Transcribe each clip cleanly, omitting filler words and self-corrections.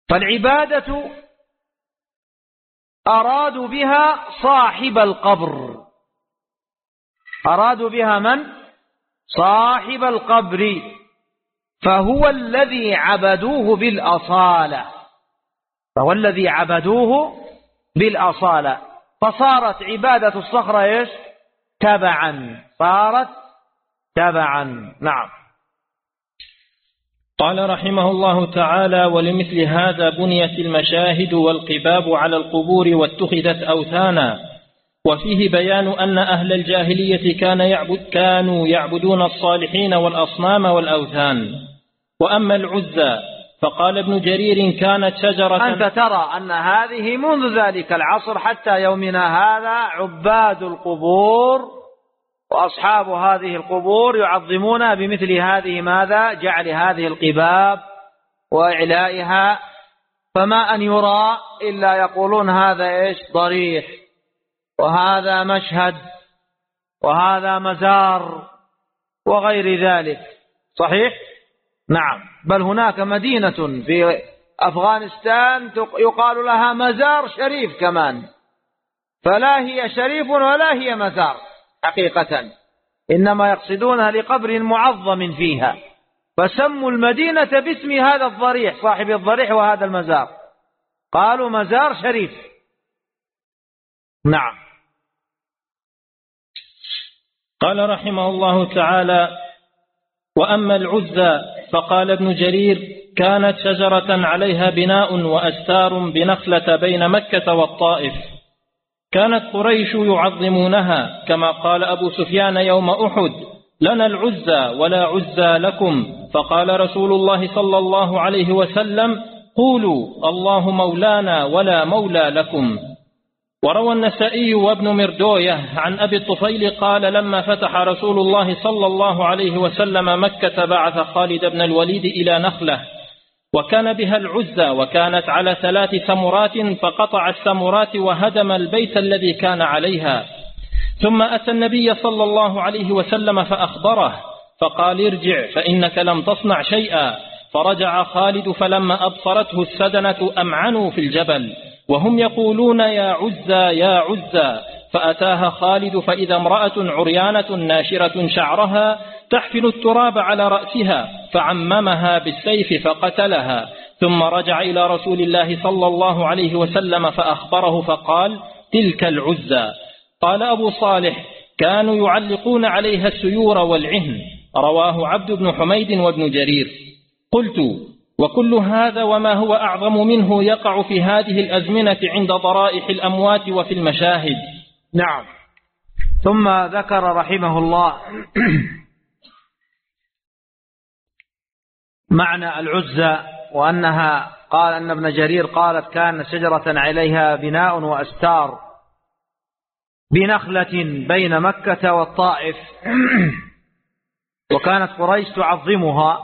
فالعبادة أرادوا بها صاحب القبر، أرادوا بها من؟ صاحب القبر، فهو الذي عبدوه بالأصالة، فهو الذي عبدوه بالأصالة، فصارت عبادة الصخرة إيش؟ تبعا، صارت تبعا. نعم. قال رحمه الله تعالى: ولمثل هذا بنيت المشاهد والقباب على القبور واتخذت أوثانا. وفيه بيان أن أهل الجاهلية كانوا يعبدون الصالحين والأصنام والأوثان. وأما العزى فقال ابن جرير كانت شجرة. أنت ترى أن هذه منذ ذلك العصر حتى يومنا هذا عباد القبور وأصحاب هذه القبور يعظمون بمثل هذه ماذا؟ جعل هذه القباب وإعلائها، فما أن يرى إلا يقولون هذا إيش؟ ضريح، وهذا مشهد، وهذا مزار، وغير ذلك. صحيح؟ نعم. بل هناك مدينة في أفغانستان يقال لها مزار شريف كمان، فلا هي شريف ولا هي مزار حقيقة، إنما يقصدونها لقبر معظم فيها، فسموا المدينة باسم هذا الضريح، صاحب الضريح وهذا المزار، قالوا مزار شريف. نعم. قال رحمه الله تعالى: وأما العزى فقال ابن جرير كانت شجرة عليها بناء وأستار بنخلة بين مكة والطائف، كانت قريش يعظمونها، كما قال أبو سفيان يوم أحد: لنا العزى ولا عزى لكم، فقال رسول الله صلى الله عليه وسلم: قولوا الله مولانا ولا مولى لكم. وروى النسائي وابن مردويه عن أبي الطفيل قال: لما فتح رسول الله صلى الله عليه وسلم مكة بعث خالد بن الوليد إلى نخلة وكان بها العزى، وكانت على 3 سمرات، فقطع السمرات وهدم البيت الذي كان عليها. ثم أتى النبي صلى الله عليه وسلم فأخبره، فقال: ارجع فإنك لم تصنع شيئا. فرجع خالد، فلما أبصرته السدنة أمعنوا في الجبل وهم يقولون يا عزى يا عزى، فأتاها خالد فإذا امرأة عريانة ناشرة شعرها تحفل التراب على رأسها، فعممها بالسيف فقتلها. ثم رجع إلى رسول الله صلى الله عليه وسلم فأخبره، فقال: تلك العزى. قال أبو صالح: كانوا يعلقون عليها السيور والعهن. رواه عبد بن حميد وابن جرير. قلت: وكل هذا وما هو أعظم منه يقع في هذه الأزمنة عند ضرائح الأموات وفي المشاهد. نعم. ثم ذكر رحمه الله معنى العزى، وأنها قال أن ابن جرير قالت كان شجرة عليها بناء وأستار بنخلة بين مكة والطائف، وكانت قريش تعظمها،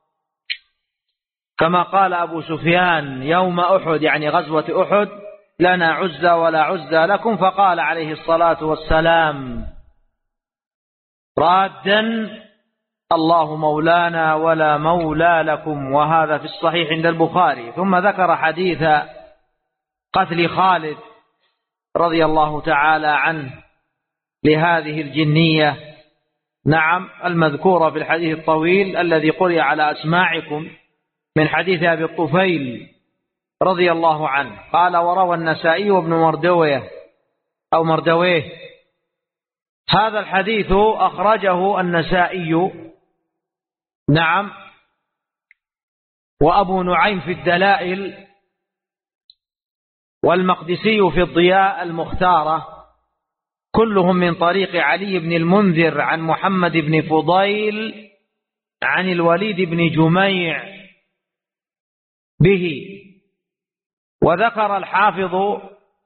كما قال أبو سفيان يوم أحد، يعني غزوة أحد: لنا عزى ولا عزى لكم. فقال عليه الصلاة والسلام رادا: الله مولانا ولا مولى لكم. وهذا في الصحيح عند البخاري. ثم ذكر حديث قتل خالد رضي الله تعالى عنه لهذه الجنية، نعم، المذكورة في الحديث الطويل الذي قرئ على أسماعكم من حديث أبي الطفيل رضي الله عنه. قال: وروى النسائي وابن مردويه أو مردويه هذا الحديث، أخرجه النسائي، نعم، وأبو نعيم في الدلائل، والمقدسي في الضياء المختارة، كلهم من طريق علي بن المنذر عن محمد بن فضيل عن الوليد بن جميع به. وذكر الحافظ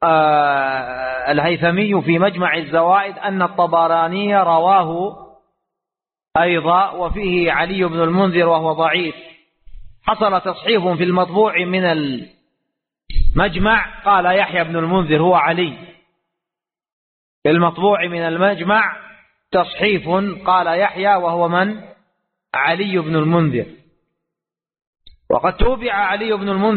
الهيثمي في مجمع الزوائد أن الطبراني رواه أيضا، وفيه علي بن المنذر وهو ضعيف. حصل تصحيف في المطبوع من المجمع، قال يحيى بن المنذر هو علي، في المطبوع من المجمع تصحيف قال يحيى وهو من؟ علي بن المنذر. وقد توبع علي بن المنذر